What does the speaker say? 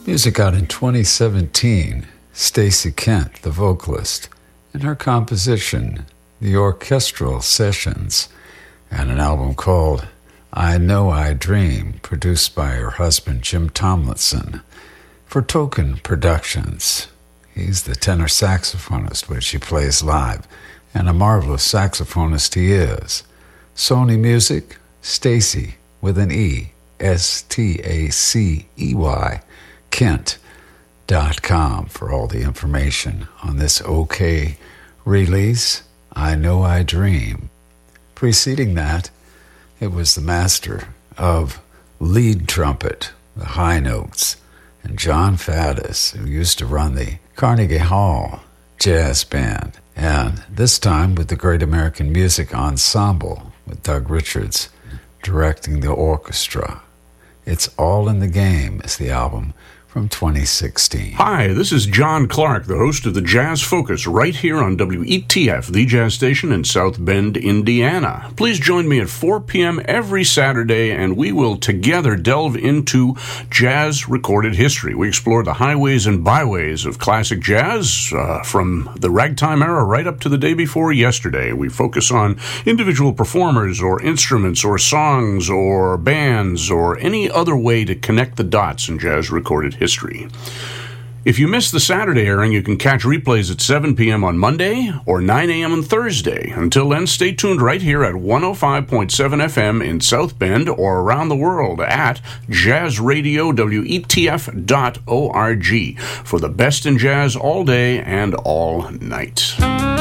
Music out in 2017, Stacey Kent, the vocalist, and her composition, The Orchestral Sessions, and an album called I Know I Dream, produced by her husband Jim Tomlinson for Token Productions. He's the tenor saxophonist, which he plays live, and a marvelous saxophonist he is. Sony Music, Stacey with an E, Stacey, Kent.com for all the information on this OK release, I Know I Dream. Preceding that, it was the master of lead trumpet, the high notes, and John Faddis, who used to run the Carnegie Hall Jazz Band, and this time with the Great American Music Ensemble, with Doug Richards directing the orchestra. It's All in the Game is the album from 2016. Hi, this is John Clark, the host of the Jazz Focus, right here on WETF, the jazz station in South Bend, Indiana. Please join me at 4 p.m. every Saturday, and we will together delve into jazz recorded history. We explore the highways and byways of classic jazz, from the ragtime era right up to the day before yesterday. We focus on individual performers or instruments or songs or bands or any other way to connect the dots in jazz recorded history. If you missed the Saturday airing, you can catch replays at 7 p.m. on Monday or 9 a.m. on Thursday. Until then, stay tuned right here at 105.7 FM in South Bend or around the world at jazzradiowetf.org for the best in jazz all day and all night.